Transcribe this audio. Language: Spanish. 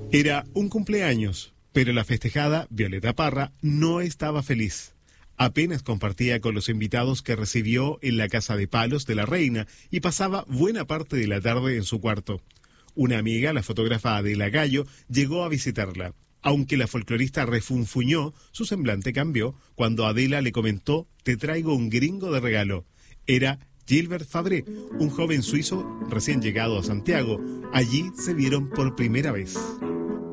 Era un cumpleaños, pero la festejada, Violeta Parra, no estaba feliz. Apenas compartía con los invitados que recibió en la Casa de Palos de la Reina y pasaba buena parte de la tarde en su cuarto. Una amiga, la fotógrafa Adela Gallo, llegó a visitarla. Aunque la folclorista refunfuñó, su semblante cambió cuando Adela le comentó: «Te traigo un gringo de regalo». Era Gilbert Fabré, un joven suizo recién llegado a Santiago. Allí se vieron por primera vez.